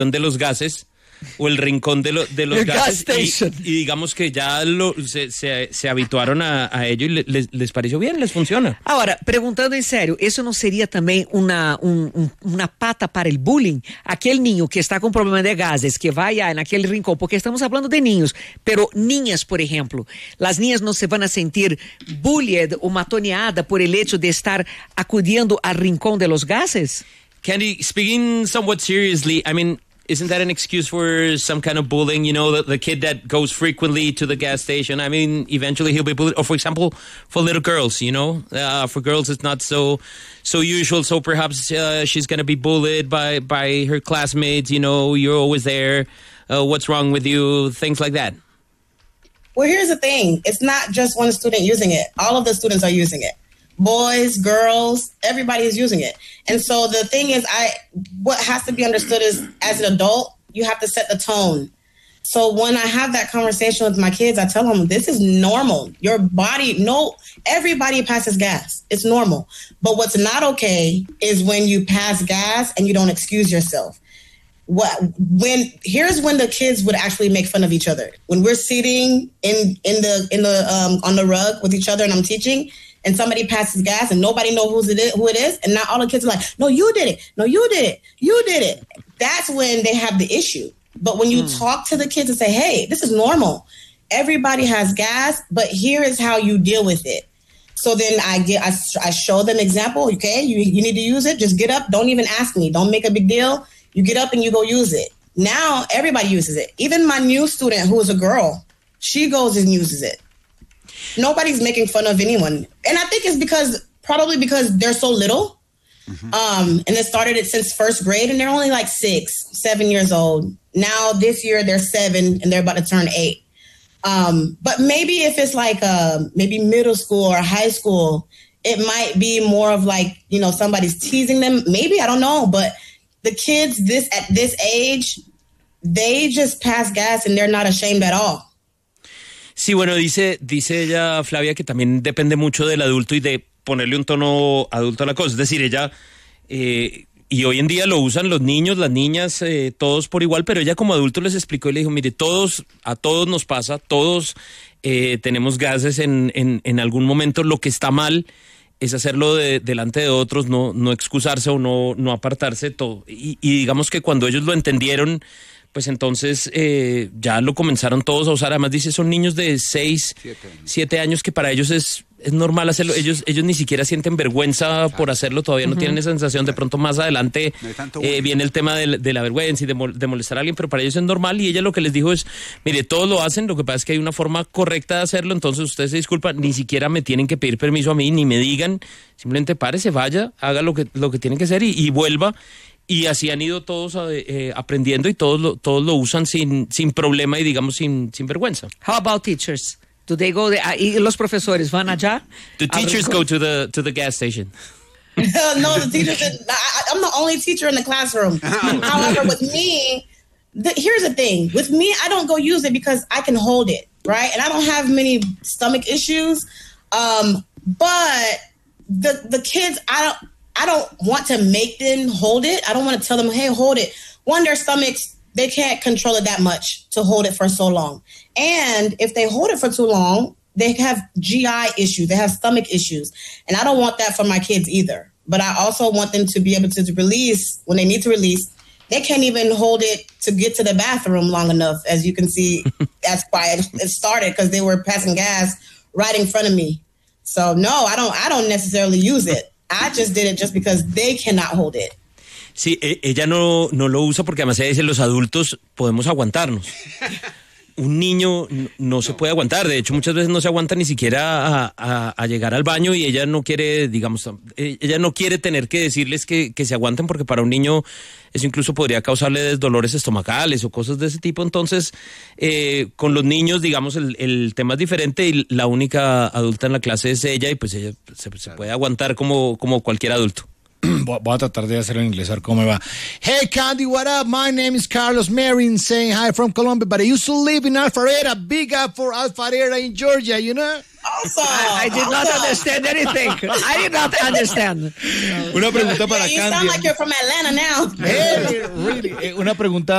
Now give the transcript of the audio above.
de los gases o el rincón de los gases y digamos que ya se habituaron a ello y les pareció bien, les funciona. Ahora, preguntando en serio, ¿eso no sería también una pata para el bullying? Aquel niño que está con problema de gases, que vaya en aquel rincón, porque estamos hablando de niños, pero niñas, por ejemplo, las niñas no se van a sentir bullied o matoneada por el hecho de estar acudiendo al rincón de los gases? Candy, speaking somewhat seriously, I mean, isn't that an excuse for some kind of bullying? You know, the kid that goes frequently to the gas station. I mean, eventually he'll be bullied. Or, for example, for little girls, you know, for girls it's not so usual. So perhaps she's going to be bullied by her classmates. You know, you're always there. What's wrong with you? Things like that. Well, here's the thing. It's not just one student using it. All of the students are using it. Boys, girls, everybody is using it. And so the thing is, what has to be understood is, as an adult, you have to set the tone. So when I have that conversation with my kids, I tell them, this is normal. Your body, everybody passes gas. It's normal. But what's not okay is when you pass gas and you don't excuse yourself. Here's when the kids would actually make fun of each other. When we're sitting in the on the rug with each other and I'm teaching, and somebody passes gas and nobody knows who it is, and now all the kids are like, no, you did it. No, you did it. You did it. That's when they have the issue. But when you talk to the kids and say, hey, this is normal. Everybody has gas, but here is how you deal with it. So then I show them example. Okay, you need to use it. Just get up. Don't even ask me. Don't make a big deal. You get up and you go use it. Now everybody uses it. Even my new student, who is a girl, she goes and uses it. Nobody's making fun of anyone. And I think it's probably because they're so little. And they started it since first grade, and they're only like 6, 7 years old. Now this year they're 7 and they're about to turn 8. But maybe if it's like maybe middle school or high school, it might be more of like, you know, somebody's teasing them. Maybe, I don't know. But the kids at this age, they just pass gas and they're not ashamed at all. Sí, bueno, dice ella, Flavia, que también depende mucho del adulto y de ponerle un tono adulto a la cosa. Es decir, ella, y hoy en día lo usan los niños, las niñas, todos por igual, pero ella como adulto les explicó y le dijo, mire, a todos nos pasa, todos tenemos gases en algún momento. Lo que está mal es hacerlo delante de otros, no excusarse o no apartarse todo. Y digamos que cuando ellos lo entendieron, pues entonces ya lo comenzaron todos a usar. Además dice, son niños de 6, 7 años que para ellos es normal hacerlo. Ellos ni siquiera sienten vergüenza por hacerlo, todavía no tienen esa sensación. De pronto más adelante viene el tema de la vergüenza y de molestar a alguien, pero para ellos es normal. Y ella lo que les dijo es, mire, todos lo hacen, lo que pasa es que hay una forma correcta de hacerlo, entonces ustedes se disculpan, ni siquiera me tienen que pedir permiso a mí, ni me digan, simplemente párese, vaya, haga lo que tienen que hacer y vuelva. Y así han ido todos aprendiendo y todos lo usan sin problema y digamos sin vergüenza. How about teachers? Do they go there? ¿Y los profesores van allá? The teachers go to the gas station. No, the teachers. I'm the only teacher in the classroom. However, with me, here's the thing. With me, I don't go use it because I can hold it, right? And I don't have many stomach issues. But the kids, I don't want to make them hold it. I don't want to tell them, hey, hold it. One, their stomachs, they can't control it that much to hold it for so long. And if they hold it for too long, they have GI issues. They have stomach issues. And I don't want that for my kids either. But I also want them to be able to release when they need to release. They can't even hold it to get to the bathroom long enough. As you can see, that's why it started, because they were passing gas right in front of me. So no, I don't necessarily use it. I just did it just because they cannot hold it. Sí, ella no lo usa porque además ella dice, los adultos podemos aguantarnos. Un niño no se puede aguantar, de hecho muchas veces no se aguanta ni siquiera a llegar al baño y ella no quiere, digamos, ella no quiere tener que decirles que se aguanten porque para un niño eso incluso podría causarle dolores estomacales o cosas de ese tipo. Entonces, con los niños, digamos, el tema es diferente y la única adulta en la clase es ella y pues ella se puede aguantar como cualquier adulto. Voy a tratar de hacerlo en inglés, a ver cómo me va. Hey, Candy, what up? My name is Carlos Marin, saying hi from Colombia, but I used to live in Alpharetta. Big up for Alpharetta in Georgia, you know? Awesome. I did not understand anything. I did not understand. Una pregunta para You Candy. sound like you're from Atlanta now. Hey, really? Una pregunta